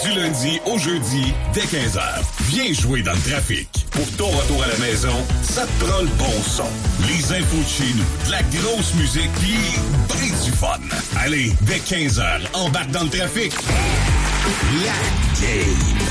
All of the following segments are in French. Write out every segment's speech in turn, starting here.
Du lundi au jeudi, dès 15h. Viens jouer dans le trafic. Pour ton retour à la maison, ça te prend le bon son. Les infos de chez nous, de la grosse musique, puis ben du fun. Allez, dès 15h, embarque dans le trafic. La game.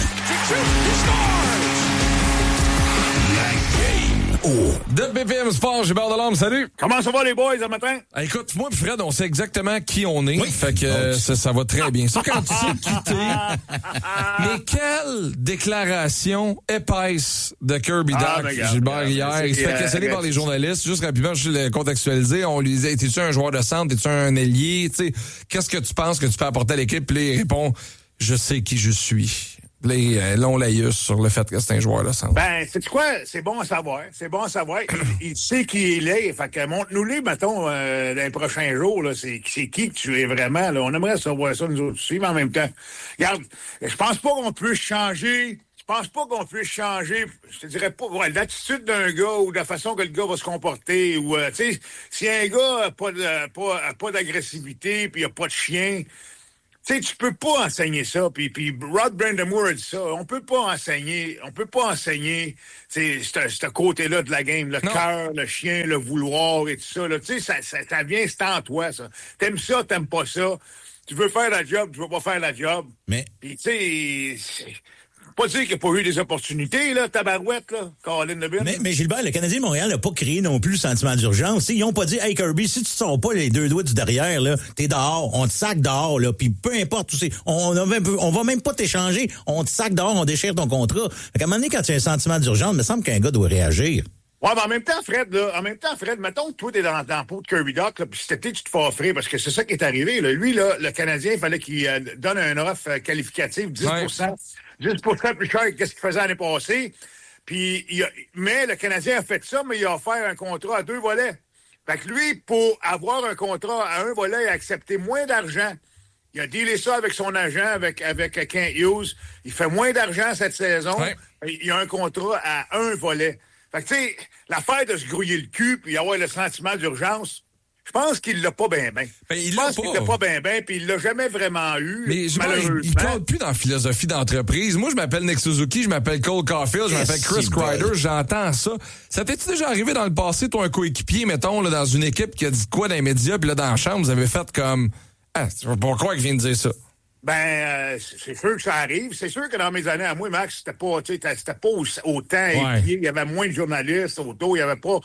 La game. Oh. De BPM Sport, Gilbert Delorme, salut! Comment ça va les boys, ce matin? Écoute, moi et Fred, on sait exactement qui on est. Oui. Fait que ça va très bien. Ça, quand tu sais quitter. Mais quelle déclaration épaisse de Kirby Dach, Gilbert, hier. Il se fait questionner par les journalistes. Juste rapidement, je vais le contextualiser. On lui disait, es-tu un joueur de centre? Es-tu un ailier? Tu sais, qu'est-ce que tu penses que tu peux apporter à l'équipe? Puis là, il répond, je sais qui je suis. Là, on laïus sur le fait que c'est un joueur de centre. Ben, sais-tu quoi? C'est bon à savoir. C'est bon à savoir. Il sait qui il est. Fait que montre-nous-les, mettons, dans les prochains jours. Là, c'est qui que tu es vraiment. Là. On aimerait savoir ça, nous autres aussi, mais en même temps. Regarde, je pense pas qu'on puisse changer. Je te dirais pas, l'attitude d'un gars ou de la façon que le gars va se comporter. Ou, tu sais, si un gars a pas d'agressivité puis il a pas de chien. Tu sais, tu peux pas enseigner ça. Puis Rod Brind'Amour a dit ça. On peut pas enseigner, ce côté-là de la game. Le cœur, le chien, le vouloir et tout ça. Tu sais, ça vient, c'est en toi, ça. T'aimes ça, t'aimes pas ça. Tu veux faire la job, tu veux pas faire la job. Mais... Puis, tu sais... Pas dire qu'il n'y a pas eu des opportunités, là, tabarouette, là, Caroline Lebin. Mais Gilbert, le Canadien de Montréal n'a pas créé non plus le sentiment d'urgence. Ils n'ont pas dit, hey Kirby, si tu ne sors pas les deux doigts du derrière, là, t'es dehors, on te sac dehors, là, puis peu importe, tu sais, on va même pas t'échanger, on te sac dehors, on déchire ton contrat. Fait qu'à un moment donné, quand tu as un sentiment d'urgence, il me semble qu'un gars doit réagir. Ouais, mais en même temps, Fred, mettons que toi, t'es dans la peau de Kirby Dach, là, puis cet été, tu te fais offrir, parce que c'est ça qui est arrivé, là. Lui, là, le Canadien, il fallait qu'il donne un offre qualificative, 10%. 10% plus cher que ce qu'il faisait l'année passée. Puis, mais le Canadien a fait ça, mais il a offert un contrat à 2 volets. Fait que lui, pour avoir un contrat à 1 volet, il a accepté moins d'argent. Il a dealé ça avec son agent, avec Kent Hughes. Il fait moins d'argent cette saison. Ouais. Il a un contrat à 1 volet. Fait que, tu sais, l'affaire de se grouiller le cul puis avoir le sentiment d'urgence, je pense qu'il l'a pas bien. Il l'a pas bien, puis il l'a jamais vraiment eu. Mais malheureusement. Il compte plus dans la philosophie d'entreprise. Moi, je m'appelle Nick Suzuki, je m'appelle Cole Caulfield, je m'appelle Chris Kreider, j'entends ça. Ça t'es-tu déjà arrivé dans le passé, toi, un coéquipier, mettons, là, dans une équipe qui a dit quoi dans les médias, puis là, dans la chambre, vous avez fait comme... Ah, tu vas pas croire qu'il vient de dire ça. C'est sûr que ça arrive. C'est sûr que dans mes années à moi, Max, c'était pas autant épié. Il y avait moins de journalistes autour. Il y avait pas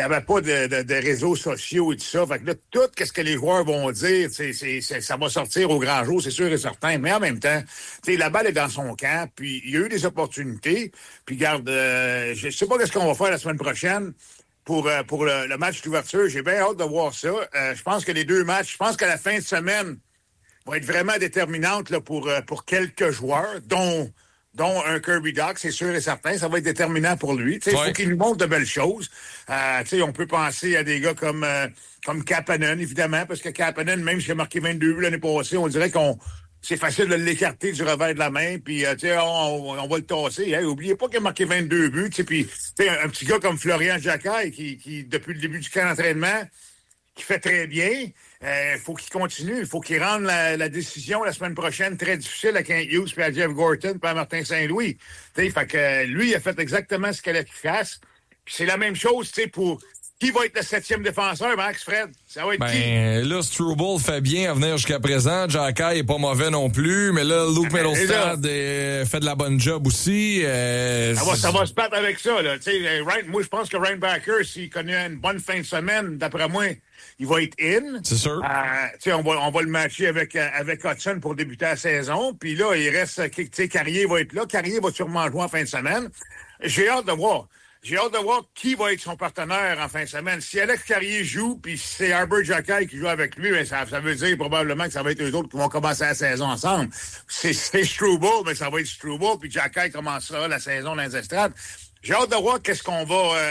de réseaux sociaux et tout ça. Fait que là, tout ce que les joueurs vont dire, ça va sortir au grand jour, c'est sûr et certain. Mais en même temps, la balle est dans son camp. Puis il y a eu des opportunités. Puis garde, je sais pas qu'est-ce qu'on va faire la semaine prochaine. Pour le match d'ouverture. J'ai bien hâte de voir ça. Je pense que les 2 matchs, je pense qu'à la fin de semaine, va être vraiment déterminante là, pour quelques joueurs, dont un Kirby Dach, c'est sûr et certain. Ça va être déterminant pour lui. Il faut qu'il nous montre de belles choses. On peut penser à des gars comme Kapanen, évidemment, parce que Kapanen, même s'il a marqué 22 buts l'année passée, on dirait c'est facile de l'écarter du revers de la main, puis on va le tasser. Hein. Oubliez pas qu'il a marqué 22 buts. Puis un petit gars comme Florian Jacquet, qui depuis le début du camp d'entraînement, qui fait très bien. Faut qu'il continue. Il faut qu'il rende la décision la semaine prochaine très difficile à Kent Hughes, puis à Jeff Gorton, puis à Martin Saint-Louis. Fait que lui, il a fait exactement ce qu'il allait qu'il fasse. Puis c'est la même chose, pour qui va être le 7e défenseur, Max, Fred? Ça va être qui? Là, Struble fait bien à venir jusqu'à présent. Jacquet est pas mauvais non plus, mais là, Luke Mittelstadt fait de la bonne job aussi. Ça va se battre avec ça, là. Moi, je pense que Ryan Backer, s'il connaît une bonne fin de semaine, d'après moi, il va être in. C'est sûr. On va le matcher avec Hudson pour débuter la saison. Puis là, il reste, Carrier va être là. Carrier va sûrement jouer en fin de semaine. J'ai hâte de voir. J'ai hâte de voir qui va être son partenaire en fin de semaine. Si Alex Carrier joue, puis si c'est Arbor Jacquet qui joue avec lui, ben ça veut dire probablement que ça va être eux autres qui vont commencer la saison ensemble. C'est Struble, mais ça va être Struble, puis Jacquet commencera la saison dans les estrades. J'ai hâte de voir qu'est-ce qu'on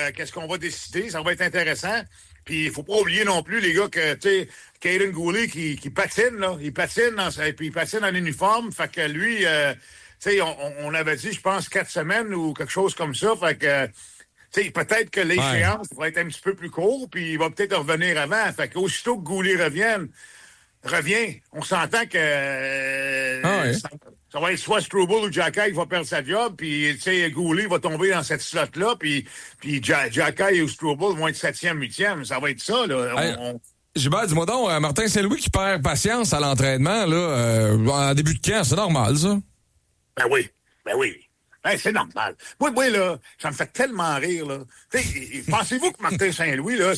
va décider. Ça va être intéressant. Puis il faut pas oublier non plus, les gars, que, tu sais, Caden Goulet qui patine, là. Il patine en uniforme. Fait que lui, tu sais, on avait dit, je pense, 4 semaines ou quelque chose comme ça. Fait que, tu sais, peut-être que l'échéance va être un petit peu plus court, puis il va peut-être revenir avant. Fait qu'aussitôt que Goulet revient, on s'entend que Ça va être soit Struble ou Jacky qui va perdre sa job, puis, tu sais, Goulet va tomber dans cette slot-là, puis Jacky ou Struble vont être 7e, 8e. Ça va être ça, là. Gilbert, dis-moi donc, Martin Saint-Louis qui perd patience à l'entraînement, là, en début de camp, c'est normal, ça? Ben oui. Ben, c'est normal. Moi, là, ça me fait tellement rire, là. Pensez-vous que Martin Saint-Louis, là,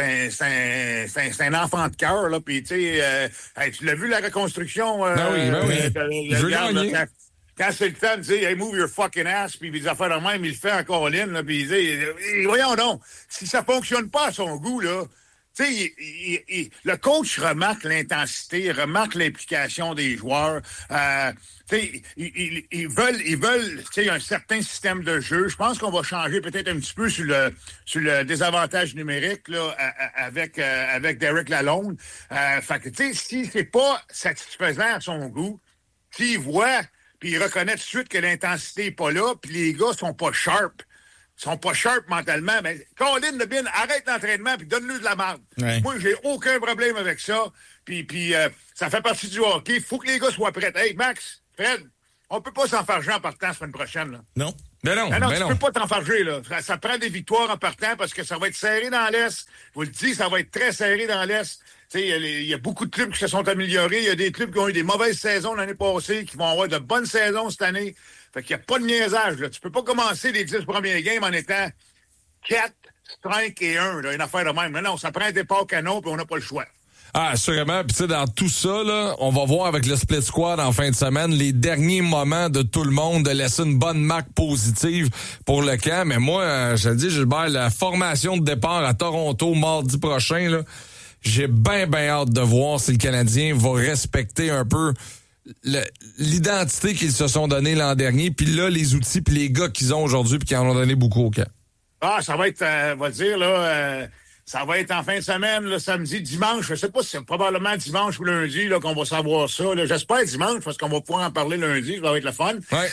c'est un enfant de cœur, là, puis, tu sais, tu l'as vu, la reconstruction? Ben oui. Je veux gagner. Quand c'est le temps de dire, hey, move your fucking ass, puis des affaires de même, il le fait en colline, là, puis il dit, voyons donc, si ça fonctionne pas à son goût, là, tu sais, le coach remarque l'intensité, remarque l'implication des joueurs. Tu sais, ils veulent, tu sais, un certain système de jeu. Je pense qu'on va changer peut-être un petit peu sur le désavantage numérique là, avec Derek Lalonde. Fait que, tu sais, si c'est pas satisfaisant à son goût, s'il voit, puis il reconnaît tout de suite que l'intensité est pas là, puis les gars sont pas sharp. Sont pas sharp mentalement, mais Colin Lebin, arrête l'entraînement puis donne-lui de la merde. Ouais. Moi, j'ai aucun problème avec ça. Puis ça fait partie du hockey. Faut que les gars soient prêts. Hey, Max, Fred, on peut pas s'enfarger en partant la semaine prochaine. Là. Non. Ben non, tu peux pas t'enfarger, là. Ça prend des victoires en partant parce que ça va être serré dans l'Est. Je vous le dis, ça va être très serré dans l'Est. Il y a beaucoup de clubs qui se sont améliorés. Il y a des clubs qui ont eu des mauvaises saisons l'année passée, qui vont avoir de bonnes saisons cette année. Fait qu'il n'y a pas de niaisage, là. Tu peux pas commencer les 10 premiers games en étant 4, 5 et 1, là, une affaire de même. Non, ça prend un départ canon, puis on n'a pas le choix. Ah, sûrement. Puis tu sais, dans tout ça, là, on va voir avec le split squad en fin de semaine les derniers moments de tout le monde de laisser une bonne marque positive pour le camp. Mais moi, je te dis, Gilbert, la formation de départ à Toronto mardi prochain, là, j'ai bien hâte de voir si le Canadien va respecter un peu l'identité qu'ils se sont donnée l'an dernier, puis là, les outils, puis les gars qu'ils ont aujourd'hui, puis qui en ont donné beaucoup au camp. Ah, ça va être, on va dire, là, ça va être en fin de semaine, le samedi, dimanche. Je sais pas si c'est probablement dimanche ou lundi là, qu'on va savoir ça. Là. J'espère dimanche, parce qu'on va pouvoir en parler lundi. Ça va être le fun. Ouais.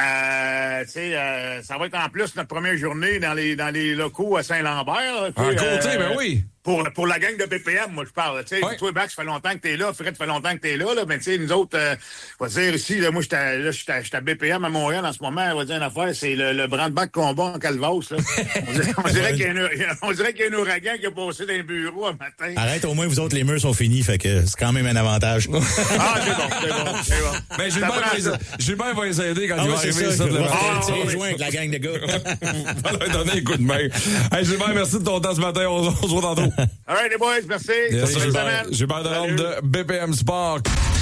Ça va être en plus notre première journée dans les locaux à Saint-Lambert. À côté, ben oui. Pour la gang de BPM, moi, je parle. Tu sais, toi, Max, ça fait longtemps que t'es là. Fred, ça fait longtemps que t'es là. Mais tu sais, nous autres, on va dire ici, là, moi, je suis à BPM à Montréal en ce moment. On va dire une affaire, c'est le brand-bac combat en Calvados. Là. on dirait qu'il y a un ouragan qui a passé dans les bureaux un matin. Arrête, au moins, vous autres, les murs sont finis. Fait que c'est quand même un avantage. Ah, c'est bon. Mais Gilbert va les aider quand il va arriver. Ça, tirer joint avec la gang de gars. On va leur donner un coup de main. Hey, Gilbert, merci de ton temps ce matin. On se voit tantôt. All right, les boys, merci. Gilbert Delorme de BPM Sport.